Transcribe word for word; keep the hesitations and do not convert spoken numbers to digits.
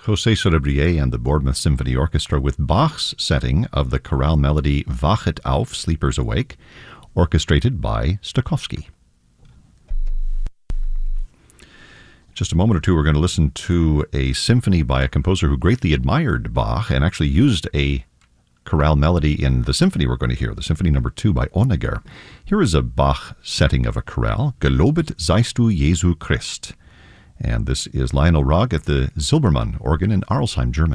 José Soler and the Bournemouth Symphony Orchestra with Bach's setting of the chorale melody Wachet auf, Sleepers Awake, orchestrated by Stokowski. Just a moment or two, we're going to listen to a symphony by a composer who greatly admired Bach and actually used a chorale melody in the symphony we're going to hear, the Symphony Number Two by Honegger. Here is a Bach setting of a chorale, Gelobet seist du Jesu Christ. And this is Lionel Rogg at the Silbermann organ in Arlesheim, Germany.